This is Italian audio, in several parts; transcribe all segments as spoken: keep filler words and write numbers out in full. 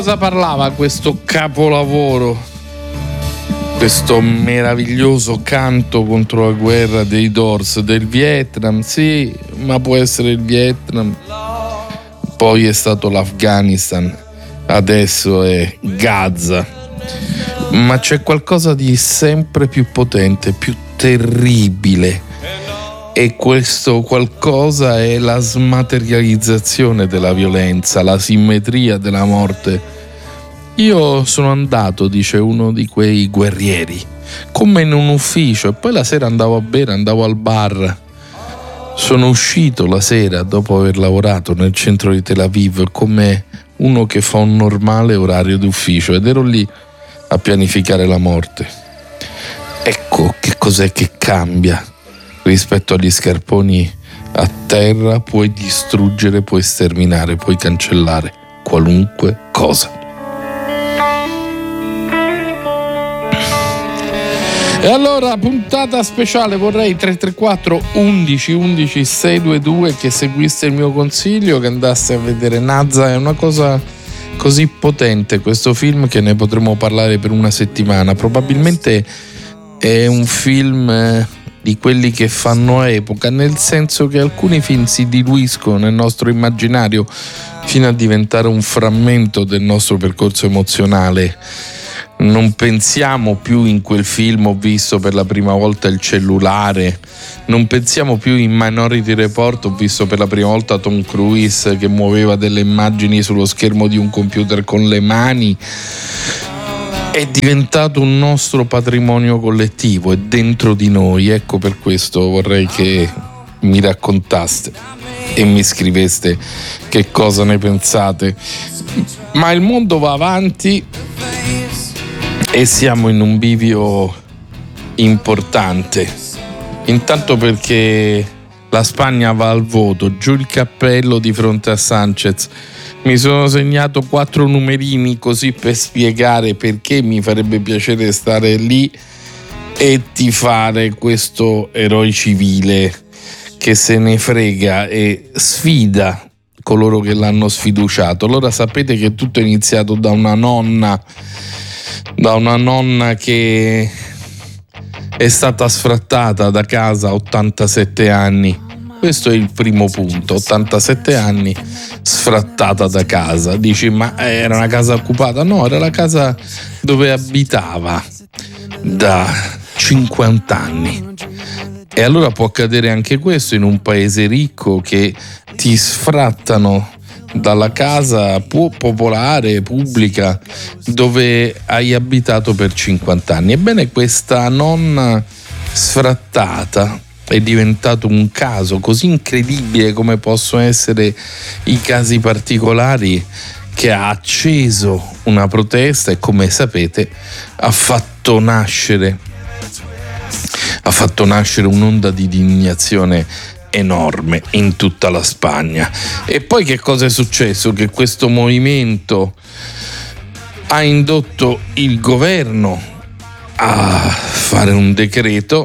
Cosa parlava questo capolavoro, questo meraviglioso canto contro la guerra dei Doors, del Vietnam? Sì, ma può essere il Vietnam, poi è stato l'Afghanistan, adesso è Gaza, ma c'è qualcosa di sempre più potente, più terribile, e questo qualcosa è la smaterializzazione della violenza, la simmetria della morte. Io sono andato, dice uno di quei guerrieri, come in un ufficio, e poi la sera andavo a bere, andavo al bar. Sono uscito la sera dopo aver lavorato nel centro di Tel Aviv come uno che fa un normale orario d'ufficio, ed ero lì a pianificare la morte. Ecco che cos'è che cambia rispetto agli scarponi a terra. Puoi distruggere, puoi sterminare, puoi cancellare qualunque cosa. E allora, puntata speciale, vorrei tre tre quattro undici undici sei due due che seguiste il mio consiglio, che andaste a vedere Nazza. È una cosa così potente questo film che ne potremo parlare per una settimana. Probabilmente è un film di quelli che fanno epoca, nel senso che alcuni film si diluiscono nel nostro immaginario fino a diventare un frammento del nostro percorso emozionale. Non pensiamo più in quel film ho visto per la prima volta il cellulare, non pensiamo più in Minority Report ho visto per la prima volta Tom Cruise che muoveva delle immagini sullo schermo di un computer con le mani. È diventato un nostro patrimonio collettivo, è dentro di noi. Ecco, per questo vorrei che mi raccontaste e mi scriveste che cosa ne pensate. Ma il mondo va avanti e siamo in un bivio importante. Intanto perché la Spagna va al voto, giù il cappello di fronte a Sanchez. Mi sono segnato quattro numerini così per spiegare perché mi farebbe piacere stare lì e tifare questo eroe civile che se ne frega e sfida coloro che l'hanno sfiduciato. Allora sapete che tutto è iniziato da una nonna, da una nonna che è stata sfrattata da casa a ottantasette anni. Questo è il primo punto, ottantasette anni, sfrattata da casa. Dici, ma era una casa occupata? No, era la casa dove abitava da cinquanta anni. E allora può accadere anche questo in un paese ricco, che ti sfrattano dalla casa popolare, pubblica, dove hai abitato per cinquanta anni. Ebbene, questa nonna sfrattata è diventato un caso così incredibile come possono essere i casi particolari, che ha acceso una protesta e, come sapete, ha fatto nascere ha fatto nascere un'onda di indignazione enorme in tutta la Spagna. E poi che cosa è successo? Che questo movimento ha indotto il governo a fare un decreto,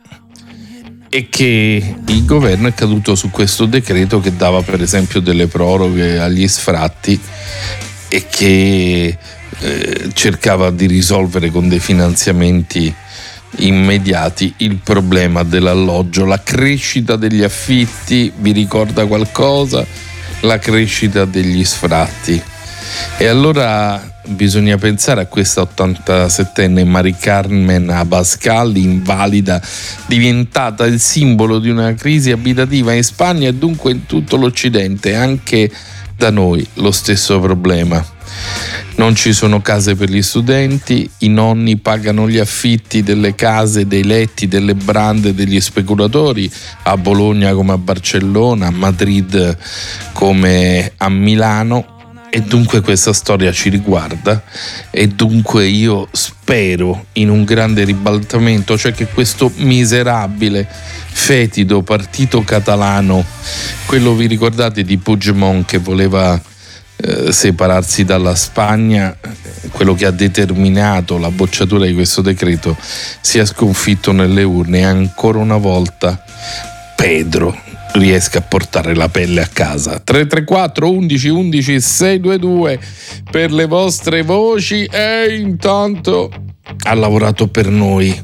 e che il governo è caduto su questo decreto che dava per esempio delle proroghe agli sfratti e che eh, cercava di risolvere con dei finanziamenti immediati il problema dell'alloggio. La crescita degli affitti vi ricorda qualcosa? La crescita degli sfratti. E allora bisogna pensare a questa ottantasettenne Mari Carmen Abascal, invalida, diventata il simbolo di una crisi abitativa in Spagna e dunque in tutto l'Occidente. Anche da noi lo stesso problema. Non ci sono case per gli studenti, i nonni pagano gli affitti delle case, dei letti, delle brande degli speculatori, a Bologna come a Barcellona, a Madrid come a Milano. E dunque questa storia ci riguarda, e dunque io spero in un grande ribaltamento, cioè che questo miserabile, fetido partito catalano, quello, vi ricordate, di Puigdemont, che voleva eh, separarsi dalla Spagna, quello che ha determinato la bocciatura di questo decreto, sia sconfitto nelle urne. E ancora una volta Pedro tu riesca a portare la pelle a casa. Tre tre quattro undici undici seicentoventidue per le vostre voci. E intanto ha lavorato per noi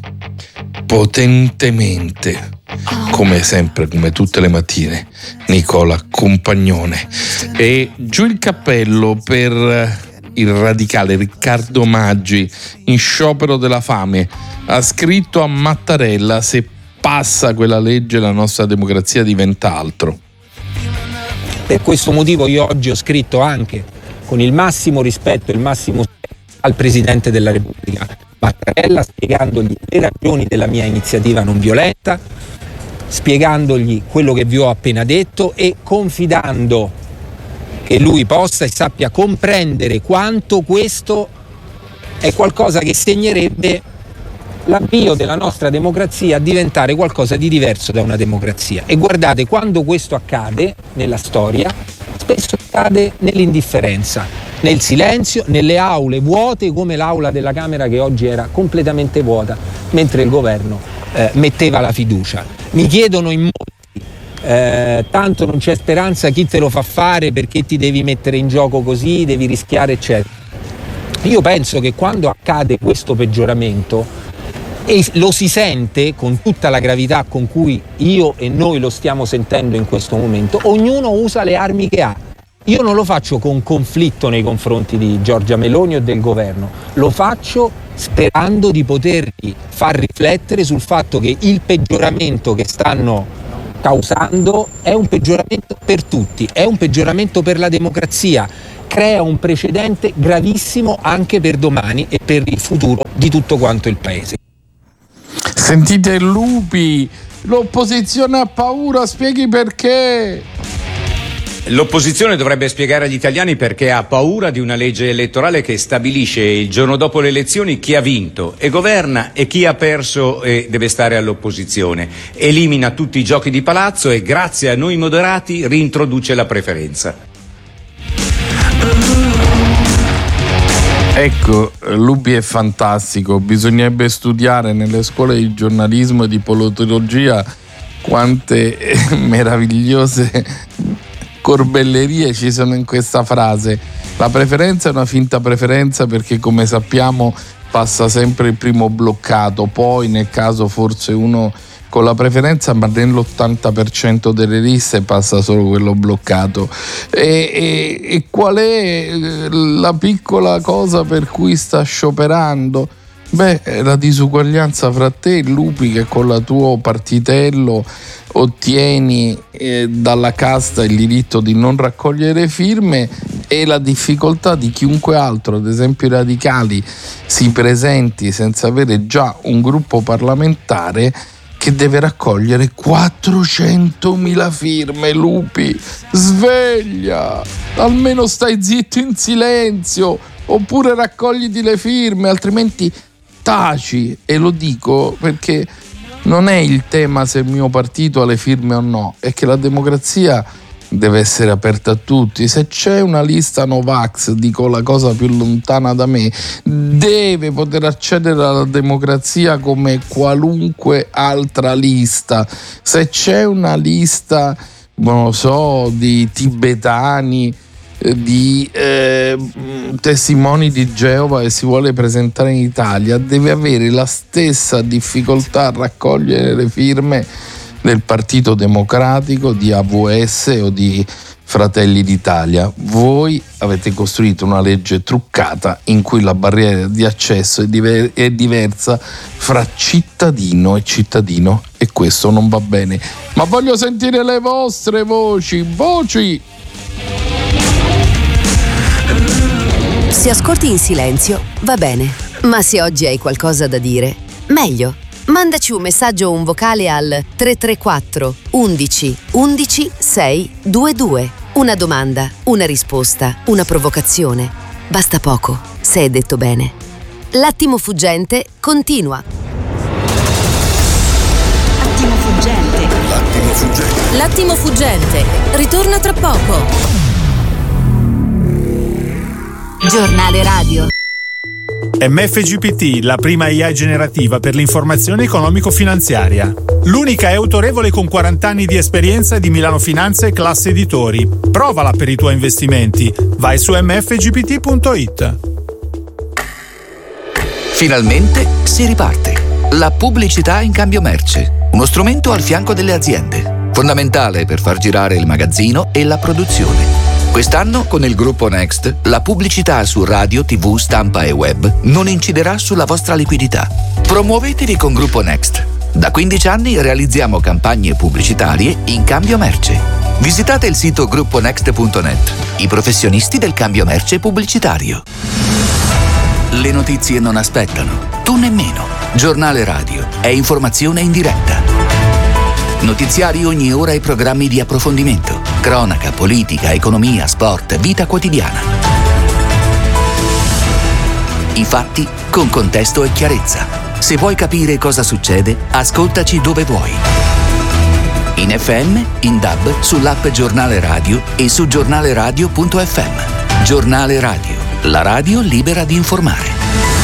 potentemente, come sempre, come tutte le mattine, Nicola Compagnone. E giù il cappello per il radicale Riccardo Maggi, in sciopero della fame. Ha scritto a Mattarella: se passa quella legge la nostra democrazia diventa altro. Per questo motivo io oggi ho scritto anche, con il massimo rispetto e il massimo al Presidente della Repubblica Mattarella, spiegandogli le ragioni della mia iniziativa non violenta, spiegandogli quello che vi ho appena detto e confidando che lui possa e sappia comprendere quanto questo è qualcosa che segnerebbe l'avvio della nostra democrazia a diventare qualcosa di diverso da una democrazia. E guardate, quando questo accade nella storia, spesso accade nell'indifferenza, nel silenzio, nelle aule vuote come l'aula della Camera, che oggi era completamente vuota mentre il governo eh, metteva la fiducia. Mi chiedono in molti Eh, tanto non c'è speranza, chi te lo fa fare, perché ti devi mettere in gioco così, devi rischiare eccetera. Io penso che quando accade questo peggioramento, e lo si sente con tutta la gravità con cui io e noi lo stiamo sentendo in questo momento, ognuno usa le armi che ha. Io non lo faccio con conflitto nei confronti di Giorgia Meloni o del governo, lo faccio sperando di poterli far riflettere sul fatto che il peggioramento che stanno causando è un peggioramento per tutti, è un peggioramento per la democrazia, crea un precedente gravissimo anche per domani e per il futuro di tutto quanto il paese. Sentite Lupi, l'opposizione ha paura, spieghi perché. L'opposizione dovrebbe spiegare agli italiani perché ha paura di una legge elettorale che stabilisce il giorno dopo le elezioni chi ha vinto e governa e chi ha perso e deve stare all'opposizione. Elimina tutti i giochi di palazzo e grazie a noi moderati reintroduce la preferenza. Ecco, Lupi è fantastico, bisognerebbe studiare nelle scuole di giornalismo e di politologia quante meravigliose corbellerie ci sono in questa frase. La preferenza è una finta preferenza perché, come sappiamo, passa sempre il primo bloccato, poi nel caso forse uno con la preferenza, ma nell'ottanta per cento delle liste passa solo quello bloccato. E, e, e qual è la piccola cosa per cui sta scioperando? Beh, la disuguaglianza fra te e Lupi, che con il tuo partitello ottieni eh, dalla casta il diritto di non raccogliere firme, e la difficoltà di chiunque altro, ad esempio i radicali, si presenti senza avere già un gruppo parlamentare che deve raccogliere quattrocentomila firme. Lupi, sveglia, almeno stai zitto in silenzio, oppure raccogliti le firme, altrimenti taci. E lo dico perché non è il tema se il mio partito ha le firme o no, è che la democrazia deve essere aperta a tutti. Se c'è una lista Novax, dico la cosa più lontana da me, deve poter accedere alla democrazia come qualunque altra lista. Se c'è una lista, non lo so, di tibetani, di eh, testimoni di Geova e si vuole presentare in Italia, deve avere la stessa difficoltà a raccogliere le firme del Partito Democratico, di A V S o di Fratelli d'Italia. Voi avete costruito una legge truccata in cui la barriera di accesso è, diver- è diversa fra cittadino e cittadino, e questo non va bene. Ma voglio sentire le vostre voci, voci! Se ascolti in silenzio, va bene. Ma se oggi hai qualcosa da dire, meglio. Mandaci un messaggio o un vocale al tre tre quattro undici undici seicentoventidue. Una domanda, una risposta, una provocazione. Basta poco, se è detto bene. L'attimo fuggente continua. Attimo fuggente. L'attimo fuggente. L'attimo fuggente ritorna tra poco. Giornale radio. M F G P T, la prima A I generativa per l'informazione economico-finanziaria. L'unica è autorevole con quaranta anni di esperienza di Milano Finanza e Classe Editori. Provala per i tuoi investimenti. Vai su m f g p t punto i t. Finalmente si riparte. La pubblicità in cambio merce. Uno strumento al fianco delle aziende. Fondamentale per far girare il magazzino e la produzione. Quest'anno, con il gruppo Next, la pubblicità su radio, tivù, stampa e web non inciderà sulla vostra liquidità. Promuovetevi con Gruppo Next. Da quindici anni realizziamo campagne pubblicitarie in cambio merce. Visitate il sito gruppo next punto net, i professionisti del cambio merce pubblicitario. Le notizie non aspettano, tu nemmeno. Giornale Radio è informazione in diretta. Notiziari ogni ora e programmi di approfondimento. Cronaca, politica, economia, sport, vita quotidiana. I fatti con contesto e chiarezza. Se vuoi capire cosa succede, ascoltaci dove vuoi. In F M, in D A B, sull'app Giornale Radio e su giornaleradio punto f m. Giornale Radio, la radio libera di informare.